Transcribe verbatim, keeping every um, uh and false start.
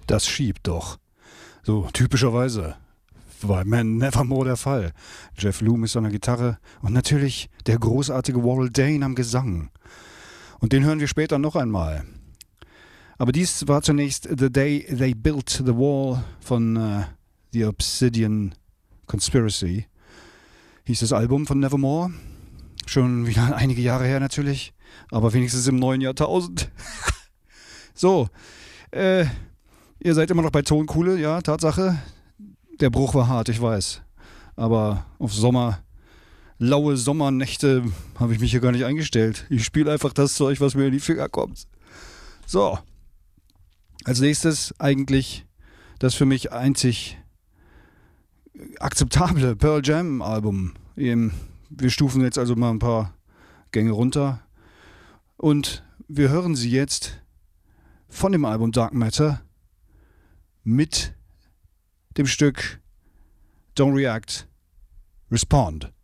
Das schiebt doch. So typischerweise war Man Nevermore der Fall. Jeff Loomis an der Gitarre und natürlich der großartige Warrell Dane am Gesang. Und den hören wir später noch einmal. Aber dies war zunächst The Day They Built the Wall von uh, The Obsidian Conspiracy. Hieß das Album von Nevermore. Schon wieder einige Jahre her natürlich, aber wenigstens im neuen Jahrtausend. So, äh, ihr seid immer noch bei Tonkuhle, ja, Tatsache. Der Bruch war hart, ich weiß. Aber auf Sommer, laue Sommernächte habe ich mich hier gar nicht eingestellt. Ich spiele einfach das Zeug, was mir in die Finger kommt. So, als nächstes eigentlich das für mich einzig akzeptable Pearl Jam Album. Wir stufen jetzt also mal ein paar Gänge runter und wir hören sie jetzt von dem Album Dark Matter mit dem Stück Don't React, Respond.